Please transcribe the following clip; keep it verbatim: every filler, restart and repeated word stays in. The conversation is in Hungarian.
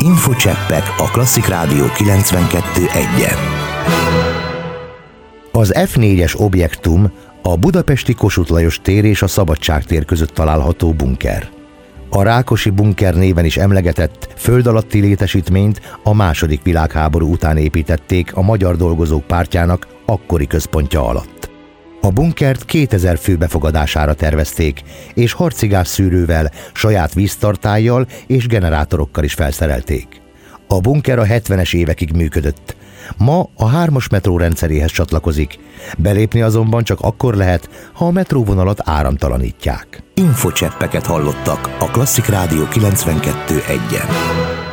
Infocseppek a Klasszik Rádió kilencvenkettő egyen. Az ef négyes objektum a budapesti Kossuth Lajos tér és a Szabadságtér között található bunker. A Rákosi bunker néven is emlegetett föld alatti létesítményt a második világháború után építették a Magyar Dolgozók Pártjának akkori központja alatt. A bunkert kétezer fő befogadására tervezték, és harci gázszűrővel, saját víztartállyal és generátorokkal is felszerelték. A bunker a hetvenes évekig működött. Ma a hármas metró rendszeréhez csatlakozik, belépni azonban csak akkor lehet, ha a metróvonalat áramtalanítják. Infocseppeket hallottak a Klasszik Rádió kilencvenkettő egyen.